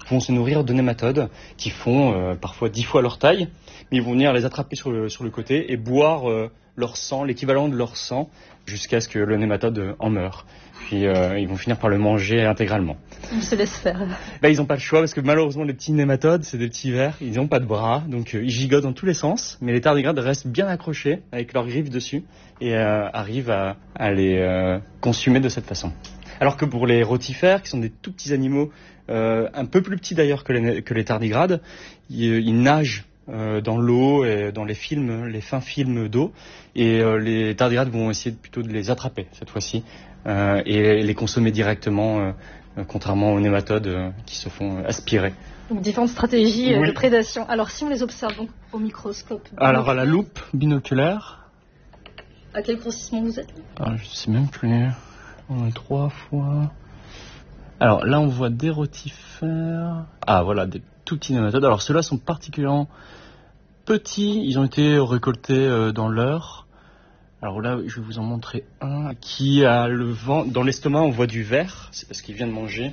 vont se nourrir de nématodes qui font parfois 10 fois leur taille, mais ils vont venir les attraper sur le côté et boire leur sang, l'équivalent de leur sang, jusqu'à ce que le nématode en meure. Puis ils vont finir par le manger intégralement. Ils se laissent faire. Ils n'ont pas le choix parce que malheureusement les petits nématodes, c'est des petits vers, ils n'ont pas de bras, donc ils gigotent dans tous les sens, mais les tardigrades restent bien accrochés avec leurs griffes dessus et arrivent à les consumer de cette façon. Alors que pour les rotifères, qui sont des tout petits animaux, un peu plus petits d'ailleurs que les tardigrades, ils nagent dans l'eau et dans les fins films d'eau, et les tardigrades vont essayer plutôt de les attraper cette fois-ci et les consommer directement, contrairement aux nématodes qui se font aspirer. Donc différentes stratégies de prédation. Alors si on les observe donc au microscope. Alors à la loupe binoculaire. À quel grossissement vous êtes? Je sais même plus. On a 3 fois. Alors là on voit des rotifères. Voilà, des tout petits nématodes. Alors ceux-là sont particulièrement petits. Ils ont été récoltés dans l'heure. Alors là, je vais vous en montrer un qui a le vent. Dans l'estomac, on voit du vert. C'est parce qu'il vient de manger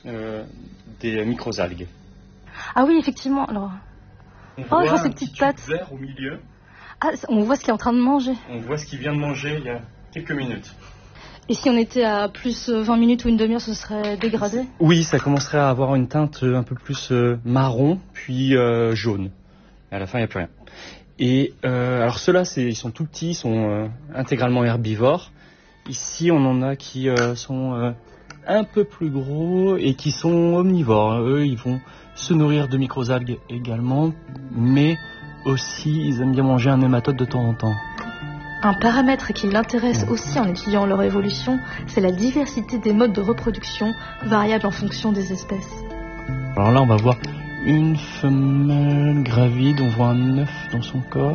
des microalgues. Ah oui, effectivement. Alors, je vois ces petites pattes. Vert au milieu. On voit ce qu'il est en train de manger. On voit ce qu'il vient de manger il y a quelques minutes. Et si on était à plus 20 minutes ou une demi-heure, ce serait dégradé? Oui, ça commencerait à avoir une teinte un peu plus marron, puis jaune. À la fin, il n'y a plus rien. Et alors ceux-là, ils sont tout petits, ils sont intégralement herbivores. Ici, on en a qui sont un peu plus gros et qui sont omnivores. Eux, ils vont se nourrir de microalgues également, mais aussi, ils aiment bien manger un nématode de temps en temps. Un paramètre qui l'intéresse aussi en étudiant leur évolution, c'est la diversité des modes de reproduction, variable en fonction des espèces. Alors là, on va voir une femelle gravide, on voit un œuf dans son corps.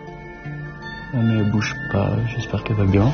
Mais elle bouge pas, j'espère qu'elle va bien.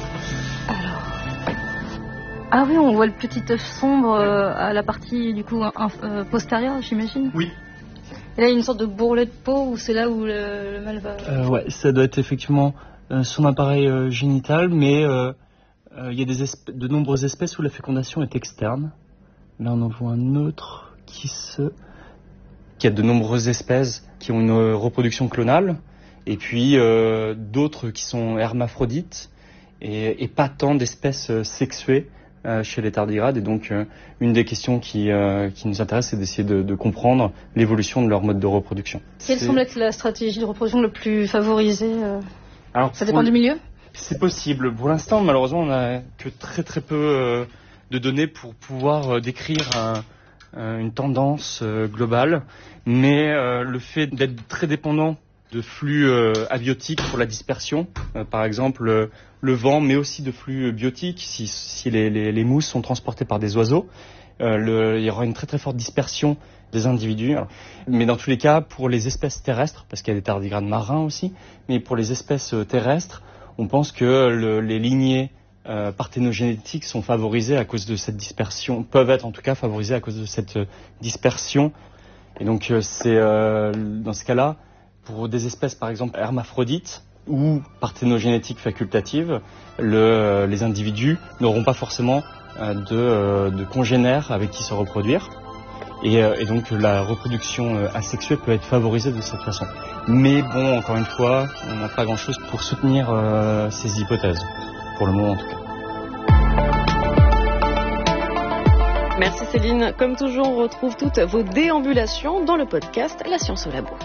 Ah oui, on voit le petit œuf sombre à la partie du coup postérieure, j'imagine. Oui. Et là, il y a une sorte de bourrelet de peau où c'est là où le mâle va... Ouais, ça doit être effectivement son appareil génital, mais il y a de nombreuses espèces où la fécondation est externe. Là, on en voit un autre qui a de nombreuses espèces qui ont une reproduction clonale, et puis d'autres qui sont hermaphrodites, et pas tant d'espèces sexuées chez les tardigrades. Et donc une des questions qui nous intéresse, c'est d'essayer de comprendre l'évolution de leur mode de reproduction. Quelle semble être la stratégie de reproduction le plus favorisée? Alors, ça dépend du milieu? C'est possible. Pour l'instant, malheureusement, on n'a que très très peu de données pour pouvoir décrire une tendance globale, mais le fait d'être très dépendant de flux abiotiques pour la dispersion, par exemple le vent, mais aussi de flux biotiques, si les mousses sont transportées par des oiseaux, il y aura une très très forte dispersion des individus. Mais dans tous les cas, pour les espèces terrestres, parce qu'il y a des tardigrades marins aussi, mais pour les espèces terrestres, on pense que les lignées parthénogénétiques sont favorisées à cause de cette dispersion, peuvent être en tout cas favorisées à cause de cette dispersion. Et donc c'est dans ce cas-là, pour des espèces par exemple hermaphrodites ou parthénogénétiques facultatives, les individus n'auront pas forcément de congénères avec qui se reproduire. Et donc la reproduction asexuée peut être favorisée de cette façon. Mais bon, encore une fois, on n'a pas grand-chose pour soutenir ces hypothèses, pour le moment en tout cas. Merci Céline. Comme toujours, on retrouve toutes vos déambulations dans le podcast La Science au Labo.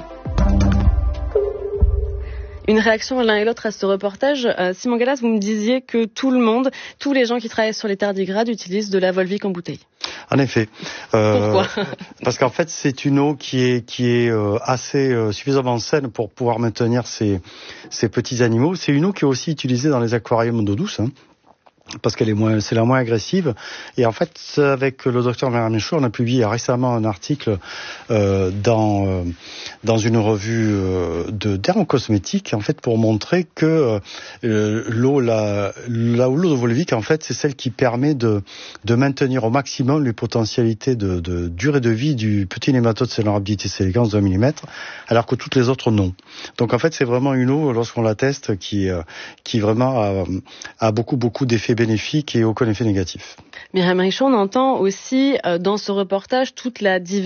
Une réaction l'un et l'autre à ce reportage. Simon Gallas, vous me disiez que tous les gens qui travaillent sur les tardigrades utilisent de la Volvic en bouteille. En effet. Pourquoi? Parce qu'en fait, c'est une eau qui est assez suffisamment saine pour pouvoir maintenir ces petits animaux. C'est une eau qui est aussi utilisée dans les aquariums d'eau douce, parce qu'elle c'est la moins agressive. Et en fait, avec le docteur Bernard Michaud, on a publié récemment un article dans une revue de dermocosmétique, en fait, pour montrer que l'eau de Volvic, en fait, c'est celle qui permet de maintenir au maximum les potentialités de durée de vie du petit nématode Coelurabditis elegans de 1 mm, alors que toutes les autres non. Donc en fait, c'est vraiment une eau, lorsqu'on la teste, qui vraiment a beaucoup d'effets bénéfiques et aucun effet négatif. Myriam Richaud, on entend aussi dans ce reportage toute la diversité